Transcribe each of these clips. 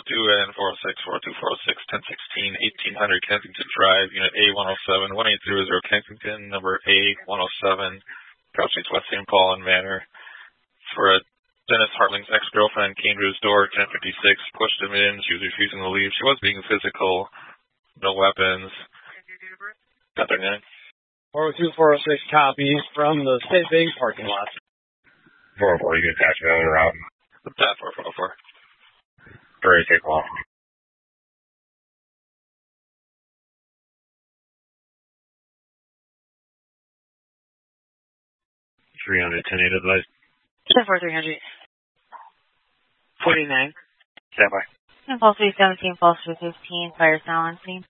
and 406, 402, 406, 1016, 1800 Kensington Drive, Unit A107, 1800 Kensington, number A107, Crouch West St. Paul and Manor. For Dennis Hartling's ex-girlfriend came to his door at 10:56, pushed him in. She was refusing to leave. She was being physical. No weapons. Got their name. 402, 406 copies from the State Bank parking lot. 404, you can attach me on the route. That 404. Ready to take off. 300, 10-8 advice. 10-4, 300. 49. Stand by. Impulse 317, Pulse 315, fire sound on scene.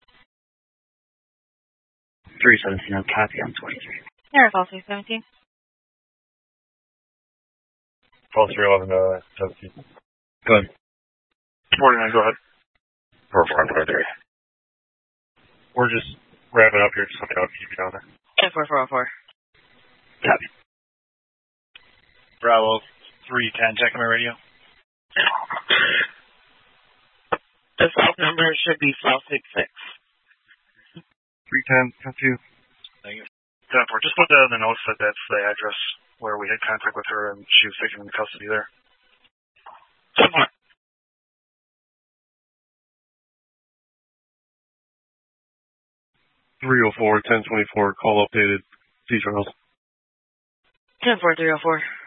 317 on copy on 23. Air Pulse 317. Pulse 311, 17. Go ahead. 49, go ahead. 443. We're just wrapping up here, just looking out to keep you down there. 10-4, 404. Copy. Bravo 310, checking my radio. The flight number should be 466. 310, got you. Thank you. 10-4, just put that in the notes that that's the address where we had contact with her and she was taken into custody there. 10-4. 304, 1024, call updated. C. Charles. 10-4, 304.